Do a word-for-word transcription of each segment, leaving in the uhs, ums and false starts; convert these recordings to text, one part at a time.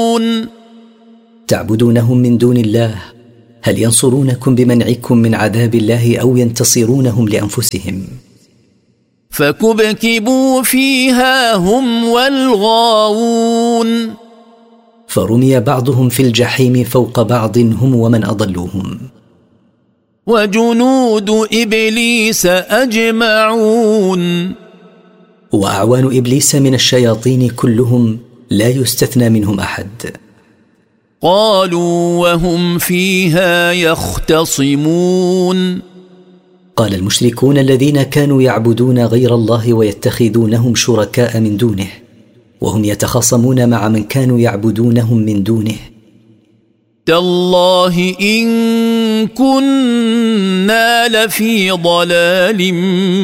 تعبدونهم من دون الله، هل ينصرونكم بمنعكم من عذاب الله أو ينتصرونهم لأنفسهم؟ فكبكبوا فيها هم والغاوون. فرمي بعضهم في الجحيم فوق بعض هم ومن أضلوهم. وجنود إبليس أجمعون. وأعوان إبليس من الشياطين كلهم لا يستثنى منهم أحد. قالوا وهم فيها يختصمون. قال المشركون الذين كانوا يعبدون غير الله ويتخذونهم شركاء من دونه وهم يتخاصمون مع من كانوا يعبدونهم من دونه: تالله إن كنا لفي ضلال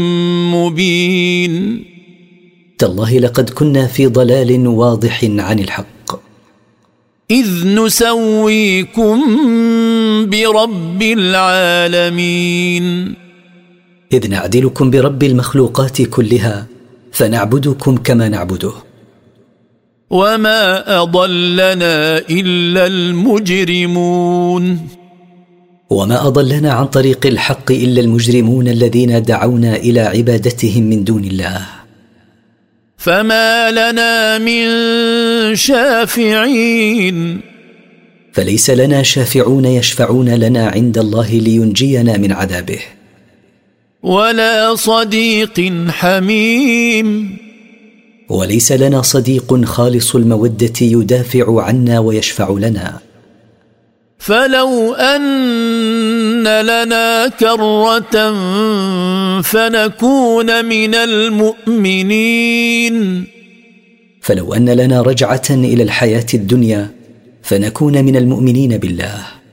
مبين. تالله لقد كنا في ضلال واضح عن الحق. إذ نسويكم برب العالمين. إذ نعدلكم برب المخلوقات كلها فنعبدكم كما نعبده. وما أضلنا إلا المجرمون. وما أضلنا عن طريق الحق إلا المجرمون الذين دعونا إلى عبادتهم من دون الله. فما لنا من شافعين. فليس لنا شافعون يشفعون لنا عند الله لينجينا من عذابه. ولا صديق حميم. وليس لنا صديق خالص المودة يدافع عنا ويشفع لنا. فلو أن لنا كرة فنكون من المؤمنين. فلو أن لنا رجعة إلى الحياة الدنيا فنكون من المؤمنين بالله.